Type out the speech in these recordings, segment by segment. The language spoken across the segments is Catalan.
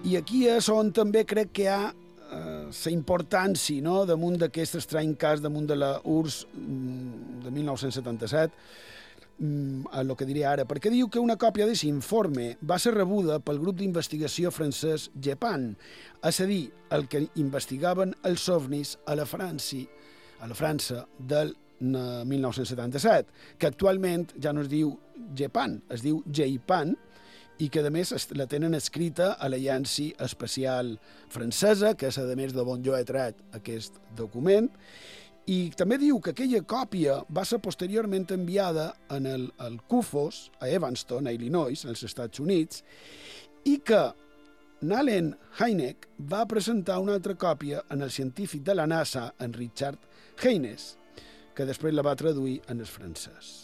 I aquí és on també crec que hi ha la importància, no?, damunt d'aquest estrany cas, damunt de la URSS de 1977, a lo que diré ara, perquè diu que una còpia d'aquest informe va ser rebuda pel grup d'investigació francès GEPAN, és a dir, el que investigaven els ovnis a la França del 1977, que actualment ja no es diu GEPAN, es diu GEIPAN, i que, a més, la tenen escrita a l'Agència Espacial Francesa, que és, a més, de on jo he tret aquest document, i també diu que aquella còpia va ser posteriorment enviada al CUFOS, a Evanston, a Illinois, als Estats Units, i que Allen Hynek va presentar una altra còpia en el científic de la NASA, en Richard Haynes, que després la va traduir en el francès.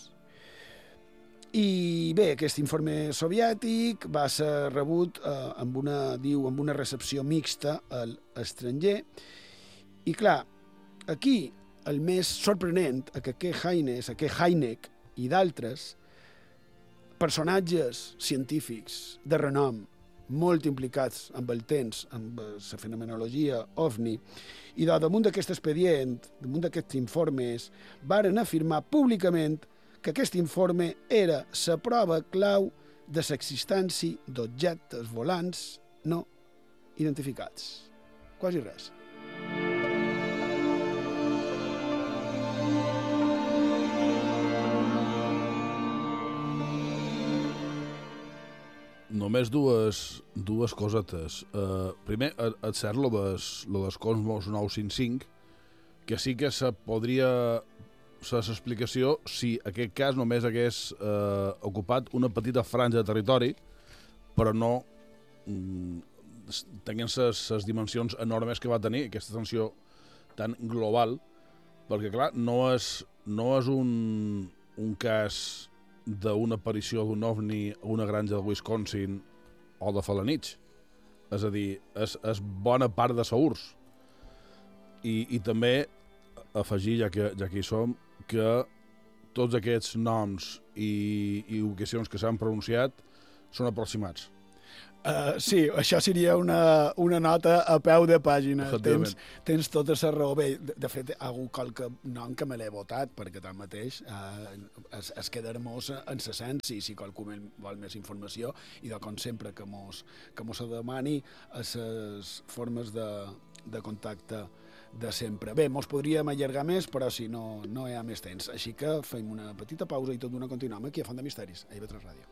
I bé, aquest informe soviètic va ser rebut amb una recepció mixta a l'estranger. I clar, aquí el més sorprenent és que aquest Hynek i d'altres personatges científics de renom, molt implicats amb el temps, amb la fenomenologia OVNI, i damunt d'aquest expedient, damunt d'aquests informes, varen afirmar públicament que aquest informe era la prova clau de l'existència d'objectes volants no identificats. Quasi res. Només dues cosetes. Primer, és cert lo dels Cosmos 955, que sí que se podria ser l'explicació si aquest cas només hagués ocupat una petita franja de territori, però no tenint les dimensions enormes que va tenir aquesta tensió tan global, perquè, clar, no és un cas d'una aparició d'un ovni a una granja de Wisconsin o de Felanitx. És a dir, és bona part de la URSS. I també afegir, ja que hi som, que tots aquests noms i ubicacions que s'han pronunciat són aproximats. Sí, això seria una nota a peu de pàgina. Tens tota la raó. Bé, de fet, hi ha hagut qualque nom que me l'he votat, perquè tanmateix es quedar-nos en l'essència, si qualcú vol més informació, i com sempre que mos demani a les formes de contacte de sempre. Bé, mos podríem allargar més, però si no hi ha més temps. Així que fem una petita pausa i tot d'una continuem aquí a Font de Misteris, a IB3 Ràdio.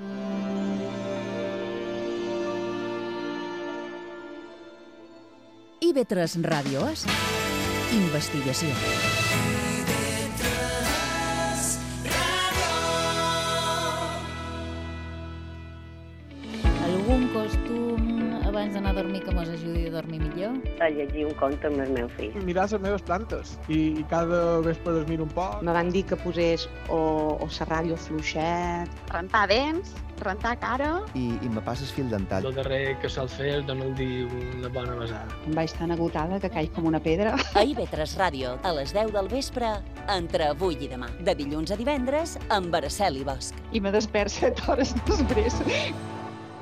IB3 Ràdio és investigació. Algun costum abans d'anar a dormir que mos ajudi a dormir millor? A llegir un conte amb el meu fill. Mirar les meves plantes i cada vespre les miro un poc. Me van dir que posés o la ràdio fluixet. Rentar dents, rentar cara. I me passes fil dental. El darrer que sol fer és donar-li una bona besada. Em vaig tan agotada que caig com una pedra. A IB3 Ràdio, a les 10 del vespre, entre avui i demà. De dilluns a divendres, amb Araceli Bosch. I me despert 7 hores després.